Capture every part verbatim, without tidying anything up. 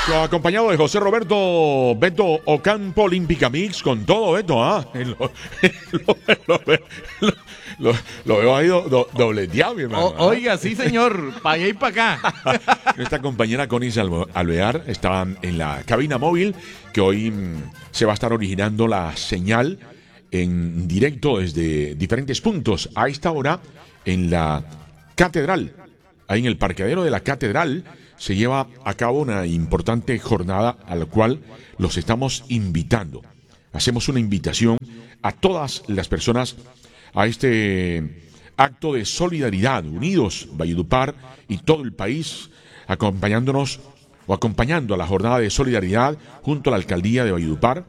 Acompañado de José Roberto Beto Ocampo Olímpica Mix con todo Beto, ¿ah? ¿eh? Lo, lo, lo, lo, lo, lo veo ahí do, do, dobleteado, mi hermano. O, oiga, sí, señor, para allá y para acá. Nuestra compañera Connie Alvear está en la cabina móvil, que hoy mmm, se va a estar originando la señal en directo desde diferentes puntos. A esta hora, en la Catedral, ahí en el parqueadero de la Catedral, se lleva a cabo una importante jornada a la cual los estamos invitando. Hacemos una invitación a todas las personas a este acto de solidaridad, unidos, Valledupar y todo el país, acompañándonos o acompañando a la jornada de solidaridad junto a la Alcaldía de Valledupar,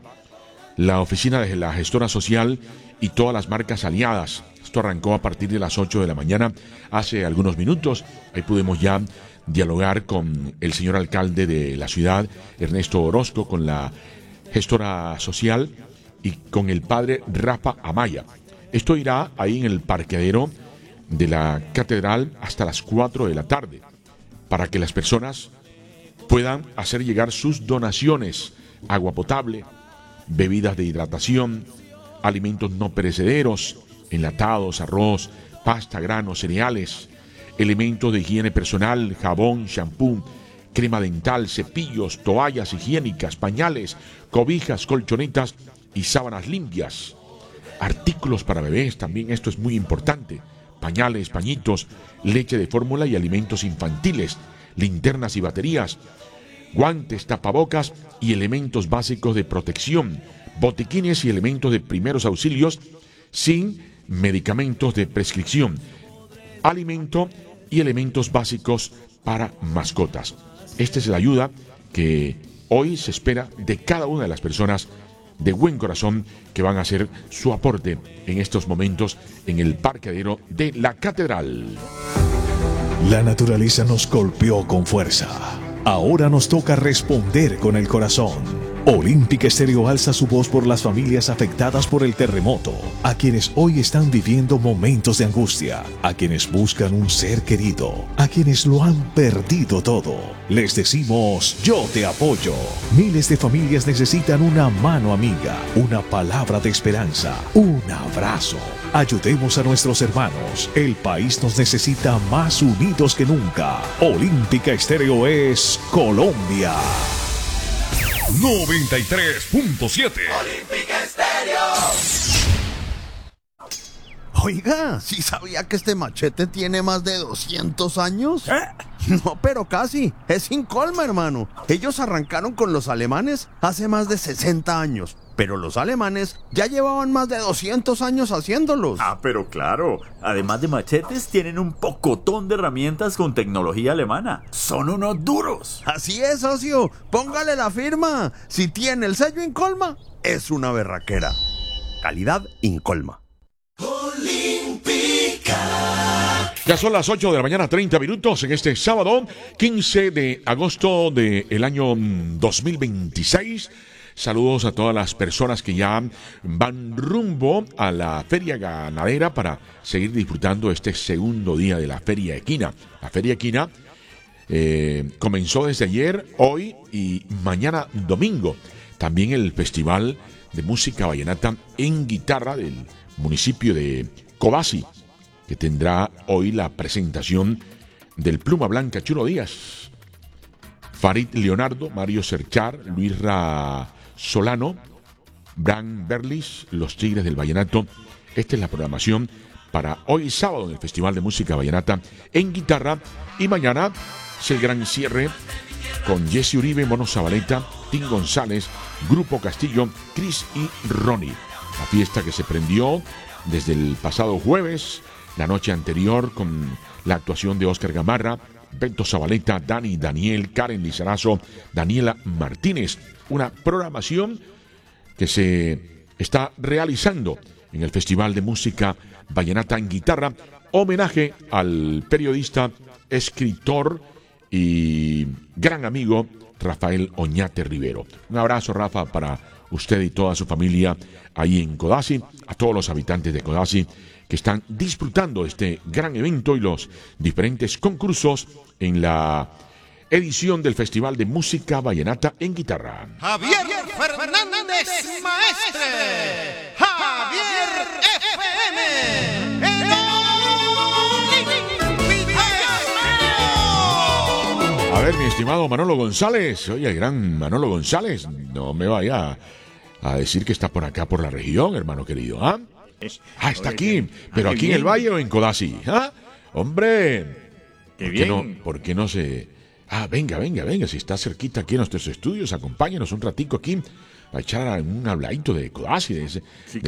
la oficina de la gestora social y todas las marcas aliadas. Esto arrancó a partir de las ocho de la mañana, hace algunos minutos. Ahí pudimos ya dialogar con el señor alcalde de la ciudad, Ernesto Orozco, con la gestora social y con el padre Rafa Amaya. Esto irá ahí en el parqueadero de la Catedral hasta las cuatro de la tarde, para que las personas puedan hacer llegar sus donaciones: agua potable, bebidas de hidratación, alimentos no perecederos, enlatados, arroz, pasta, granos, cereales, elementos de higiene personal, jabón, shampoo, crema dental, cepillos, toallas higiénicas, pañales, cobijas, colchonetas y sábanas limpias. Artículos para bebés también, esto es muy importante: pañales, pañitos, leche de fórmula y alimentos infantiles, linternas y baterías, guantes, tapabocas y elementos básicos de protección, botiquines y elementos de primeros auxilios sin medicamentos de prescripción, alimento y elementos básicos para mascotas. Esta es la ayuda que hoy se espera de cada una de las personas de buen corazón que van a hacer su aporte en estos momentos en el parqueadero de la Catedral. La naturaleza nos golpeó con fuerza. Ahora nos toca responder con el corazón. Olímpica Estéreo alza su voz por las familias afectadas por el terremoto, a quienes hoy están viviendo momentos de angustia, a quienes buscan un ser querido, a quienes lo han perdido todo. Les decimos: yo te apoyo. Miles de familias necesitan una mano amiga, una palabra de esperanza, un abrazo. Ayudemos a nuestros hermanos. El país nos necesita más unidos que nunca. Olímpica Estéreo es Colombia. noventa y tres punto siete. Olímpica Estéreo. Oiga, ¿sí sabía que este machete tiene más de doscientos años? ¿Eh? No, pero casi. Es Incolma, hermano. Ellos arrancaron con los alemanes hace más de sesenta años. Pero los alemanes ya llevaban más de doscientos años haciéndolos. Ah, pero claro. Además de machetes, tienen un pocotón de herramientas con tecnología alemana. Son unos duros. Así es, socio. Póngale la firma. Si tiene el sello Incolma, es una berraquera. Calidad Incolma. Olímpica. Ya son las ocho de la mañana, treinta minutos, en este sábado, quince de agosto del año dos mil veintiséis. Saludos a todas las personas que ya van rumbo a la Feria Ganadera para seguir disfrutando este segundo día de la Feria Equina. La Feria Equina eh, comenzó desde ayer, hoy y mañana domingo. También el Festival de Música Vallenata en Guitarra del municipio de Cobasi, que tendrá hoy la presentación del Pluma Blanca Chulo Díaz, Farid Leonardo, Mario Cerchar, Luis Ra Solano, Bran Berlis, Los Tigres del Vallenato. Esta es la programación para hoy sábado en el Festival de Música Vallenata en Guitarra. Y mañana es el gran cierre con Jesse Uribe, Mono Zabaleta, Tim González, Grupo Castillo, Chris y Ronnie. La fiesta que se prendió desde el pasado jueves, la noche anterior, con la actuación de Oscar Gamarra, Beto Zabaleta, Dani Daniel, Karen Lizarazo, Daniela Martínez. Una programación que se está realizando en el Festival de Música Vallenata en Guitarra. Homenaje al periodista, escritor y gran amigo Rafael Oñate Rivero. Un abrazo, Rafa, para usted y toda su familia ahí en Codazzi, a todos los habitantes de Codazzi que están disfrutando este gran evento y los diferentes concursos en la edición del Festival de Música Vallenata en Guitarra. Javier Fernández Maestre. Javier F M. El Olímpico Estéreo. A ver, mi estimado Manolo González, oye, el gran Manolo González, no me vaya a decir que está por acá, por la región, hermano querido, ¿ah? Ah, está aquí, pero aquí en el Valle o en Codazzi, ¿ah? Hombre, Qué ¿por qué bien. no, por qué no se...? Ah, venga, venga, venga, si está cerquita aquí en nuestros estudios, acompáñenos un ratico aquí a echar un habladito de Codazzi, de ese,